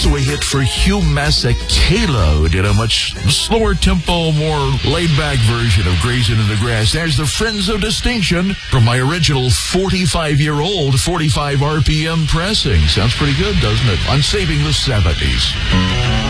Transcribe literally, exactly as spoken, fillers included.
Also a hit for Hugh Masekela did a much slower tempo, more laid-back version of Grazing in the Grass. There's the Friends of Distinction from my original forty-five-year-old forty-five R P M pressing. Sounds pretty good, doesn't it? On Saving the seventies.